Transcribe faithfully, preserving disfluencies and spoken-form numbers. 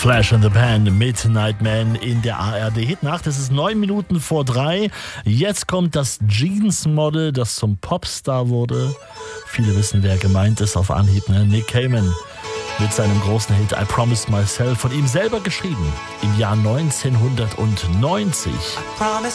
Flash and the Pan, Midnight Man in der A R D-Hitnacht. Es ist neun Minuten vor drei. Jetzt kommt das Jeans-Model, das zum Popstar wurde. Viele wissen, wer gemeint ist auf Anhieb, ne? Nick Cayman mit seinem großen Hit I Promised Myself, von ihm selber geschrieben, im Jahr neunzehnhundertneunzig.